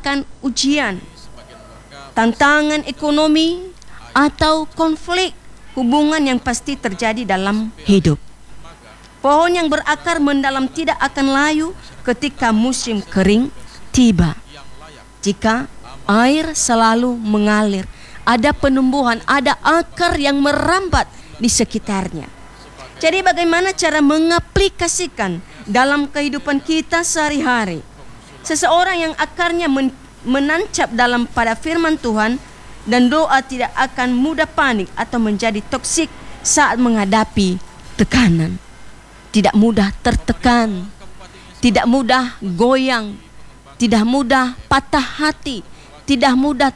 menghadakan ujian, tantangan ekonomi, atau konflik hubungan yang pasti terjadi dalam hidup. Pohon yang berakar mendalam tidak akan layu ketika musim kering tiba. Jika air selalu mengalir, ada penumbuhan, ada akar yang merambat di sekitarnya. Jadi bagaimana cara mengaplikasikan dalam kehidupan kita sehari-hari? Seseorang yang akarnya menancap pada firman Tuhan dan doa tidak akan mudah panik atau menjadi toksik saat menghadapi tekanan. Tidak mudah tertekan, tidak mudah goyang, tidak mudah patah hati, tidak mudah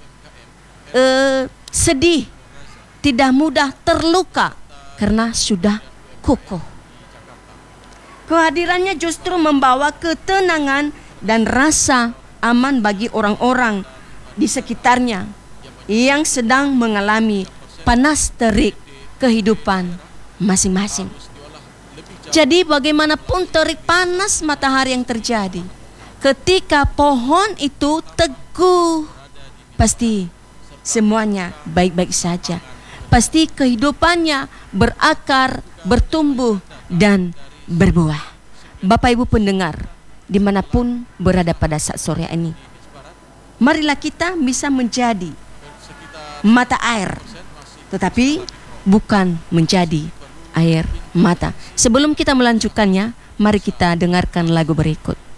sedih, tidak mudah terluka karena sudah kokoh. Kehadirannya justru membawa ketenangan dan rasa aman bagi orang-orang di sekitarnya yang sedang mengalami panas terik kehidupan masing-masing. Jadi bagaimanapun terik panas matahari yang terjadi, ketika pohon itu teguh, pasti semuanya baik-baik saja. Pasti kehidupannya berakar, bertumbuh, dan berbuah. Bapak Ibu pendengar, dimanapun berada pada saat sore ini, marilah kita bisa menjadi mata air, tetapi bukan menjadi air mata. Sebelum kita melanjutkannya, mari kita dengarkan lagu berikut.